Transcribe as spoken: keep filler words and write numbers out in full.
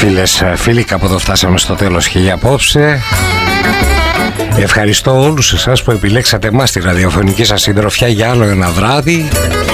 Φίλες, φίλοι, κάπου εδώ φτάσαμε στο τέλος και για απόψε. Ευχαριστώ όλους εσάς που επιλέξατε εμάς τη ραδιοφωνική σας συντροφιά για άλλο ένα βράδυ.